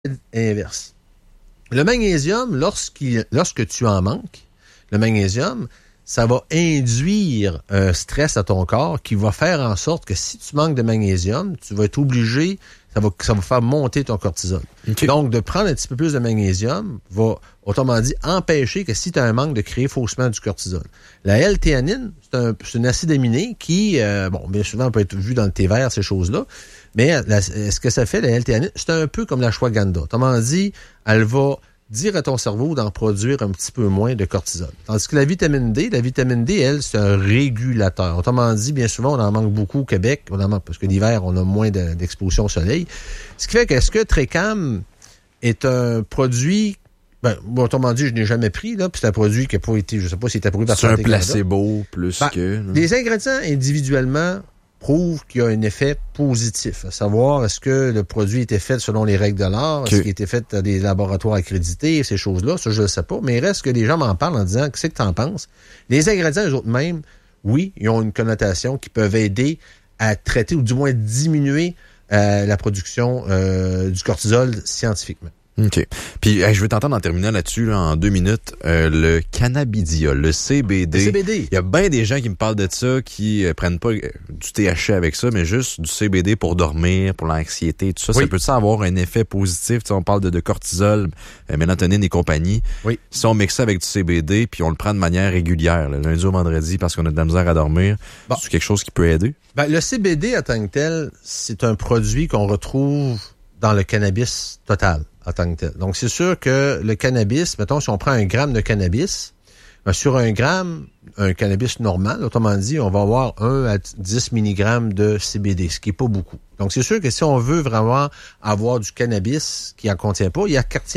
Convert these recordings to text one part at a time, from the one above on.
inverse. Le magnésium, lorsque tu en manques, le magnésium, ça va induire un stress à ton corps qui va faire en sorte que si tu manques de magnésium, tu vas être obligé, ça va faire monter ton cortisol. Okay. Donc, de prendre un petit peu plus de magnésium va, autrement dit, empêcher que si tu as un manque de créer faussement du cortisol. La L-théanine, c'est un acide aminé qui, bien souvent, peut être vu dans le thé vert, ces choses-là. Mais ce que ça fait, la L-théanine, c'est un peu comme la ashwagandha. Autrement dit, elle va dire à ton cerveau d'en produire un petit peu moins de cortisol. Tandis que la vitamine D, elle, c'est un régulateur. Autrement dit, bien souvent, on en manque beaucoup au Québec, parce que l'hiver, on a moins d'exposition au soleil. Ce qui fait qu'est-ce que Trécam est un produit... autrement dit, je n'ai jamais pris, là, puis c'est un produit qui n'a pas été, je sais pas s'il est approuvé par Santé Canada. C'est un placebo plus que... Les ingrédients individuellement prouvent qu'il y a un effet positif. À savoir, est-ce que le produit a été fait selon les règles de l'art? Est-ce qu'il a été fait dans des laboratoires accrédités? Ces choses-là, ça, je ne sais pas. Mais il reste que les gens m'en parlent en disant, qu'est-ce que tu en penses? Les ingrédients, eux autres mêmes, oui, ils ont une connotation qui peuvent aider à traiter ou du moins diminuer la production du cortisol scientifiquement. OK. Puis, je veux t'entendre en terminant là-dessus, là, en 2 minutes, le cannabidiol, le CBD. Le CBD. Il y a bien des gens qui me parlent de ça, qui prennent pas du THC avec ça, mais juste du CBD pour dormir, pour l'anxiété, tout ça. Oui. Ça peut-ça avoir un effet positif? Tu sais, on parle de cortisol, mélatonine et compagnie. Oui. Si on mixe ça avec du CBD, puis on le prend de manière régulière, là, lundi au vendredi, parce qu'on a de la misère à dormir, c'est quelque chose qui peut aider? Le CBD, en tant que tel, c'est un produit qu'on retrouve dans le cannabis total. En tant que tel. Donc, c'est sûr que le cannabis, mettons, si on prend 1 gramme de cannabis, sur 1 gramme, un cannabis normal, autrement dit, on va avoir 1 à 10 mg de CBD, ce qui n'est pas beaucoup. Donc, c'est sûr que si on veut vraiment avoir du cannabis qui en contient pas, il y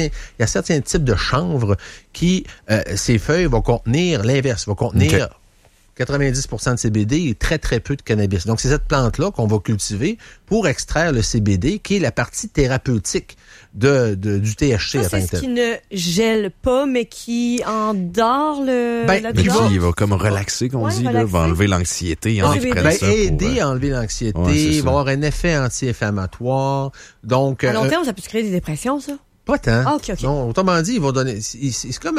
a certains types de chanvre qui, ces feuilles vont contenir l'inverse, vont contenir 90% de CBD et très, très peu de cannabis. Donc, c'est cette plante-là qu'on va cultiver pour extraire le CBD, qui est la partie thérapeutique du THC. Ça, c'est ce qui ne gèle pas, mais qui endort la douleur. Il va comme relaxer, qu'on dit, là, va enlever l'anxiété. Il y en a qui prennent ça aider à enlever l'anxiété, il va avoir un effet anti-inflammatoire. Donc, à long terme, ça peut créer des dépressions, ça? Pas tant. Ah, OK. Non, autrement dit, il va donner... C'est comme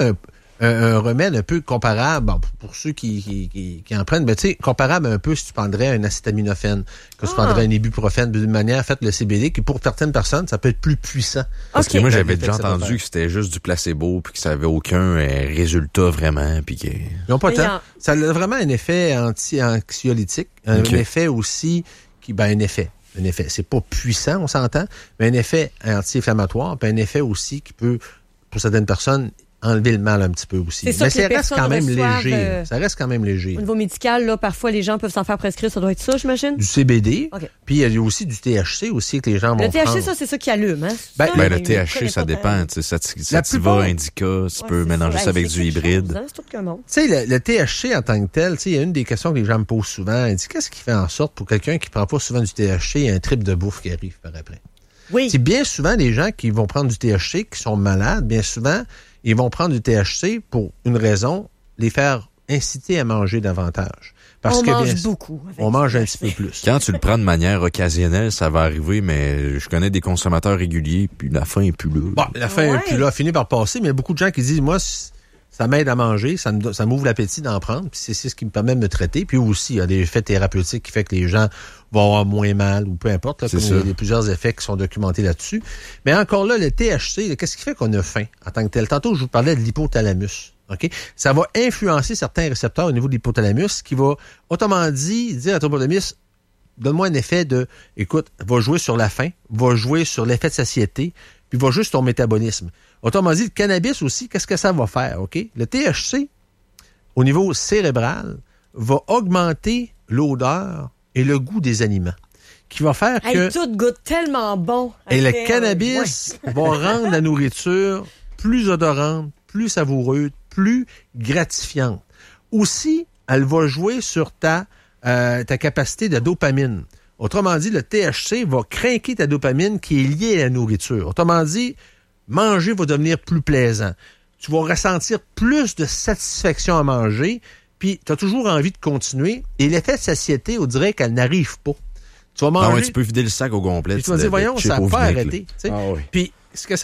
un remède un peu comparable, pour ceux qui en prennent, tu sais, comparable un peu si tu prendrais un acétaminophène, que tu prendrais un ibuprofène, d'une manière, en fait, le CBD, qui pour certaines personnes, ça peut être plus puissant. Parce que moi, j'avais déjà entendu que c'était juste du placebo, puis que ça avait aucun résultat vraiment, puis que... Ils n'ont pas tant. Ça a vraiment un effet anxiolytique, un effet aussi un effet. C'est pas puissant, on s'entend, mais un effet anti-inflammatoire, puis un effet aussi qui peut, pour certaines personnes, enlever le mal un petit peu aussi. Mais ça reste quand même léger. Ça reste quand même léger. Au niveau médical, là, parfois, les gens peuvent s'en faire prescrire. Ça doit être ça, j'imagine? Du CBD. Okay. Puis, il y a aussi du THC aussi que les gens vont prendre. Le THC, ça, c'est ça qui allume, hein? Le THC, ça dépend. Sativa, Indica, tu peux mélanger ça avec du hybride. C'est tout qu'un monde. Tu sais, le THC en tant que tel, il y a une des questions que les gens me posent souvent. Ils disent, qu'est-ce qui fait en sorte pour quelqu'un qui prend pas souvent du THC, il y a un trip de bouffe qui arrive par après? Oui. C'est bien souvent des gens qui vont prendre du THC, qui sont malades, bien souvent, ils vont prendre du THC pour une raison, les faire inciter à manger davantage. Parce que mange beaucoup. On mange un petit peu plus. Quand tu le prends de manière occasionnelle, ça va arriver, mais je connais des consommateurs réguliers, puis la faim est plus là. La faim est plus là, finit par passer, mais il y a beaucoup de gens qui disent, moi, ça m'aide à manger, ça m'ouvre l'appétit d'en prendre, puis c'est ce qui me permet de me traiter. Puis aussi, il y a des effets thérapeutiques qui fait que les gens vont avoir moins mal, ou peu importe, là, il y a plusieurs effets qui sont documentés là-dessus. Mais encore là, le THC, qu'est-ce qui fait qu'on a faim en tant que tel? Tantôt, je vous parlais de l'hypothalamus. OK? Ça va influencer certains récepteurs au niveau de l'hypothalamus qui va, autrement dit, dire à ton hypothalamus, donne-moi un effet va jouer sur la faim, va jouer sur l'effet de satiété, puis va jouer sur ton métabolisme. Autrement dit, le cannabis aussi, qu'est-ce que ça va faire? OK? Le THC, au niveau cérébral, va augmenter l'odeur et le goût des aliments. Qui va faire que... Tout goûte tellement bon. Et le cannabis va rendre la nourriture plus odorante, plus savoureuse, plus gratifiante. Aussi, elle va jouer sur ta capacité de dopamine. Autrement dit, le THC va craquer ta dopamine qui est liée à la nourriture. Autrement dit, manger va devenir plus plaisant. Tu vas ressentir plus de satisfaction à manger, puis tu as toujours envie de continuer. Et l'effet de satiété, on dirait qu'elle n'arrive pas. Tu vas manger... tu peux vider le sac au complet. Puis tu vas dire, voyons, ça n'a pas arrêté. Oui. Puis ce que